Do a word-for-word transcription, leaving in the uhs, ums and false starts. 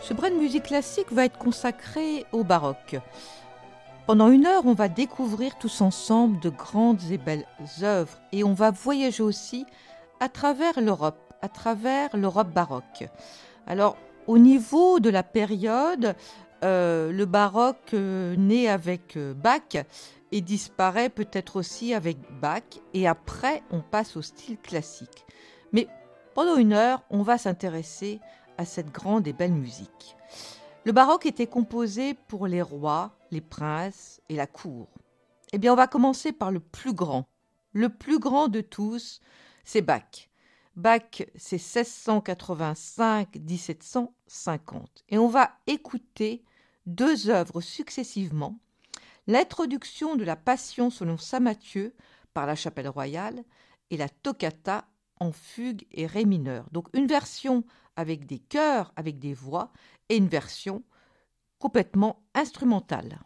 Ce brin de musique classique va être consacré au baroque. Pendant une heure, on va découvrir tous ensemble de grandes et belles œuvres et on va voyager aussi à travers l'Europe, à travers l'Europe baroque. Alors, au niveau de la période, euh, le baroque euh, naît avec euh, Bach et disparaît peut-être aussi avec Bach et après, on passe au style classique. Mais pendant une heure, on va s'intéresser à cette grande et belle musique. Le baroque était composé pour les rois, les princes et la cour. Eh bien, on va commencer par le plus grand. Le plus grand de tous, c'est Bach. Bach, c'est seize cent quatre-vingt-cinq à dix-sept cent cinquante. Et on va écouter deux œuvres successivement. L'introduction de la Passion selon saint Matthieu par la Chapelle royale et la Toccata en fugue et ré mineur. Donc une version avec des chœurs, avec des voix, et une version complètement instrumentale.